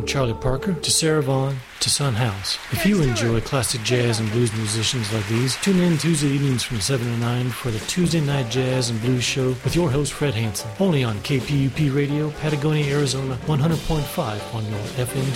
from Charlie Parker to Sarah Vaughan to Son House. If you enjoy classic jazz and blues musicians like these, tune in Tuesday evenings from 7 to 9 for the Tuesday Night Jazz and Blues Show with your host Fred Hansen, only on KPUP Radio, Patagonia, Arizona, 100.5 on your FM.